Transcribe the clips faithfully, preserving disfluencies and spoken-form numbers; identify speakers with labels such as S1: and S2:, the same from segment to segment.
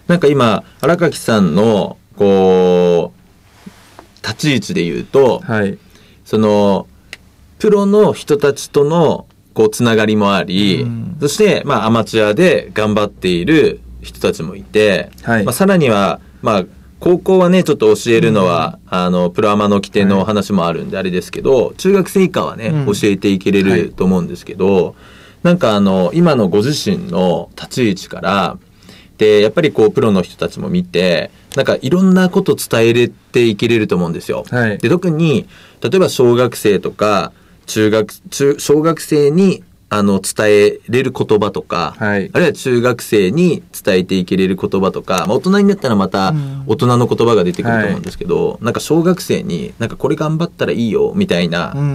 S1: なんか今新垣さんのこう立ち位置で言うと、
S2: はい、
S1: そのプロの人たちとのこうつながりもあり、うん、そしてまあアマチュアで頑張っている人たちもいて、はい、まあ、さらにはまあ高校はねちょっと教えるのは、うん、あのプロアマの規定の話もあるんであれですけど、はい、中学生以下はね、うん、教えていけれると思うんですけど、はい、なんかあの今のご自身の立ち位置からでやっぱりこうプロの人たちも見てなんかいろんなこと伝えれていけれると思うんですよ、はい、で特に例えば小学生とか中学中小学生にあの伝えれる言葉とか、はい、あるいは中学生に伝えていけれる言葉とか、まあ、大人になったらまた大人の言葉が出てくると思うんですけど、はい、なんか小学生になんかこれ頑張ったらいいよみたいな、うん、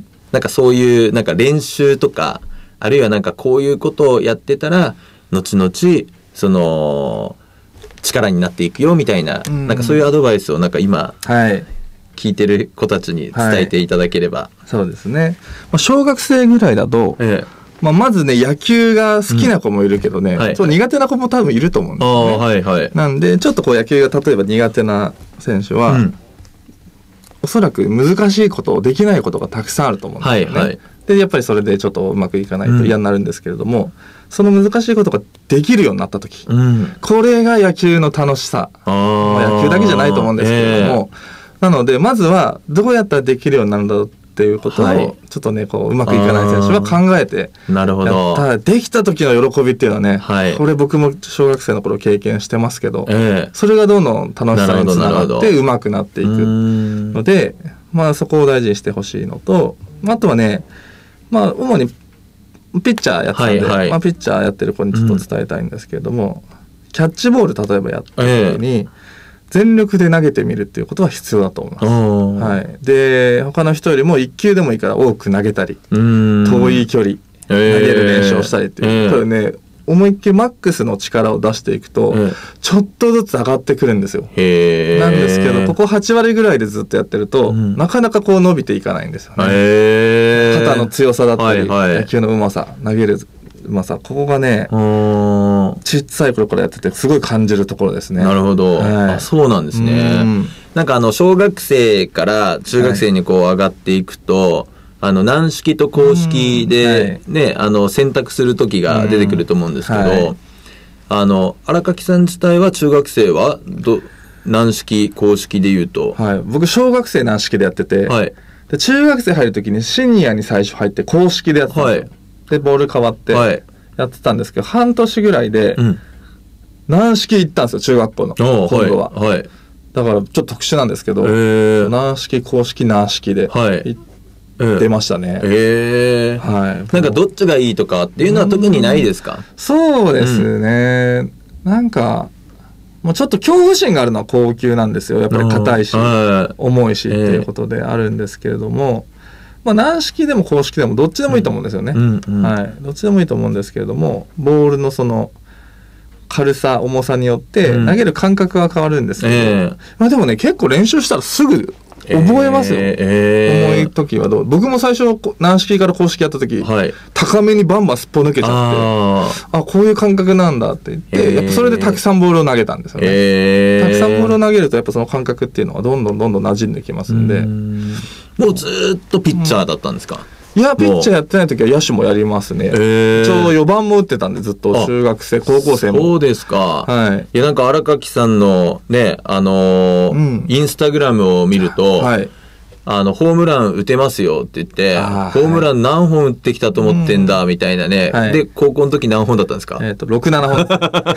S1: なんかそういうなんか練習とかあるいはなんかこういうことをやってたら後々その力になっていくよみたいな、うん、なんかそういうアドバイスをなんか今、はい、聞いてる子たちに伝えていただければ、はい、
S2: そうですね、まあ、小学生ぐらいだと、ええ、まあ、まずね野球が好きな子もいるけどね、うん、はい、そう苦手な子も多分いると思うんですよね、はいはい、なんでちょっとこう野球が例えば苦手な選手は、うん、おそらく難しいことできないことがたくさんあると思うんですよね、はいはい、でやっぱりそれでちょっとうまくいかないと嫌になるんですけれども、うん、その難しいことができるようになった時、うん、これが野球の楽しさ、まあ、野球だけじゃないと思うんですけれども、えーなのでまずはどうやったらできるようになるんだろうっていうことを、はい、ちょっとねこううまくいかない選手は考えて
S1: なるほど
S2: やったらできた時の喜びっていうのはね、はい、これ僕も小学生の頃経験してますけど、えー、それがどんどん楽しさにつながってうまくなっていくので、まあそこを大事にしてほしいのと、あとはねまあ主にピッチャーやってたんで、はいはい、まあ、ピッチャーやってる子にちょっと伝えたいんですけれども、うん、キャッチボール例えばやった時に、えー全力で投げてみるっていうことは必要だと思います、はい、で他の人よりもいっ球でもいいから多く投げたり遠い距離投げる練習をしたりっていう、えー、これね思いっきりマックスの力を出していくと、えー、ちょっとずつ上がってくるんですよ、えー、なんですけどここはち割ぐらいでずっとやってると、うん、なかなかこう伸びていかないんですよね、えー、肩の強さだったり、はいはい、野球のうまさ投げるうまさここがねちっさい頃からやっててすごい感じるところですね。
S1: なるほど、はい、あそうなんですね。んなんかあの小学生から中学生にこう上がっていくと、はい、あの軟式と硬式で、ね、はい、あの選択する時が出てくると思うんですけど、はい、あの新垣さん自体は中学生はど軟式硬式でいうと、
S2: はい、僕小学生軟式でやってて、はい、で中学生入る時にシニアに最初入って硬式でやってたんですよ、はい、でボール変わってやってたんですけど、はい、半年ぐらいで軟式行ったんですよ中学校の今度は、はいはい、だからちょっと特殊なんですけど、えー、軟式硬式軟式で行ってましたね、
S1: えーはい、なんかどっちがいいとかっていうのは特にないですか？
S2: そうですね、うん、なんかもうちょっと恐怖心があるのは硬球なんですよ。やっぱり硬いし重いしっていうことであるんですけれども、まあ、軟式でも硬式でもどっちでもいいと思うんですよね、うんうんうん、はい、どっちでもいいと思うんですけれどもボールのその軽さ重さによって投げる感覚は変わるんですけど、うんえーまあ、でもね結構練習したらすぐ覚えますよ、えーえー、重い時はどう僕も最初軟式から硬式やった時、はい、高めにバンバンすっぽ抜けちゃってああこういう感覚なんだって言って、えー、やっぱそれでたくさんボールを投げたんですよね、えー、たくさんボールを投げるとやっぱその感覚っていうのはどんどんどんどん馴染んできますんで。
S1: うんもうずっとピッチャーだったんですか？
S2: うん、いやピッチャーやってない時は野手もやりますね、えー、ちょうどよばんも打ってたんでずっと中学生高校生も。
S1: そうですか、はい、いやなんか新垣さんのねあのーうん、インスタグラムを見ると、はい、あのホームラン打てますよって言ってホームラン何本打ってきたと思ってんだみたいなね、はい、で高校の時何本だったんですか？
S2: えー、とろくななほん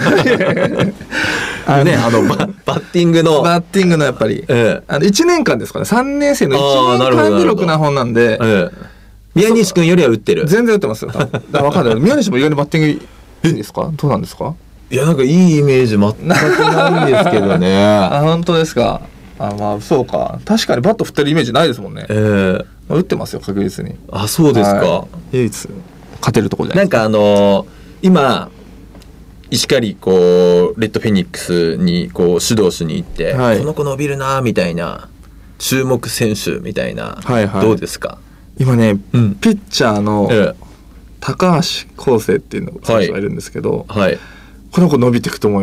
S1: あのね、あの バ, バッティングの
S2: バッティングのやっぱり、ええ、あのいちねんかんですかねさんねん生のいちねんかんでろくななほんなんで、ええ、
S1: 宮西君よりは打ってる
S2: 全然打ってますよだから分かんない宮西も意外にバッティングいいんですかどうなんですか？
S1: いやなんかいいイメージ全くないんですけどね
S2: あ本当ですか？あまあそうか確かにバット振ってるイメージないですもんね、えー、打ってますよ確実に。
S1: あそうですか、
S2: はい、唯一勝てるところじゃないですか。
S1: なんかあのー、今石狩こうレッドフェニックスにこう指導しに行って、はい、この子伸びるなみたいな注目選手みたいな、はいはい、どうですか？
S2: 今ね、うん、ピッチャーの高橋康生っていうの選手がいるんですけど、はいはい、この子伸びていくと思います